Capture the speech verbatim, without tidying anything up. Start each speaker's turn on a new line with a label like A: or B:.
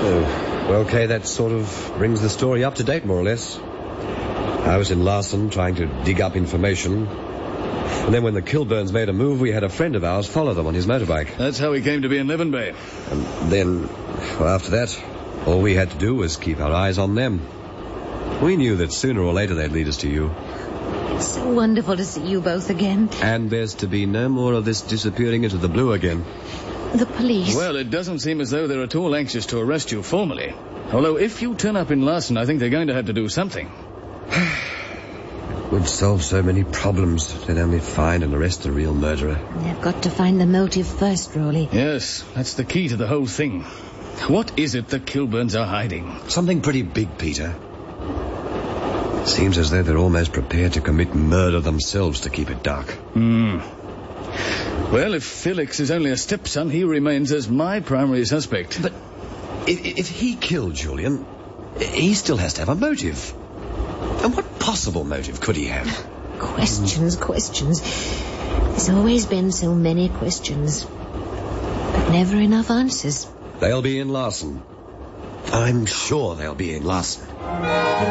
A: Oh, well, Kay, that sort of brings the story up to date, more or less. I was in Larson trying to dig up information. And then when the Kilburns made a move, we had a friend of ours follow them on his motorbike.
B: That's how he came to be in Leven Bay.
A: And then, well, after that, all we had to do was keep our eyes on them. We knew that sooner or later they'd lead us to you.
C: It's so wonderful to see you both again.
A: And there's to be no more of this disappearing into the blue again.
C: The police.
B: Well, it doesn't seem as though they're at all anxious to arrest you formally. Although if you turn up in Larson, I think they're going to have to do something.
A: Would solve so many problems if they'd only find and arrest the real murderer.
C: They've got to find the motive first, Rowley.
B: Yes, that's the key to the whole thing. What is it the Kilburns are hiding?
A: Something pretty big, Peter. Seems as though they're almost prepared to commit murder themselves to keep it dark.
B: Hmm. Well, if Felix is only a stepson, he remains as my primary suspect.
A: But if, if he killed Julian, he still has to have a motive. And what possible motive could he have?
C: Questions, questions. There's always been so many questions, but never enough answers.
A: They'll be in Larson. I'm sure they'll be in Larson.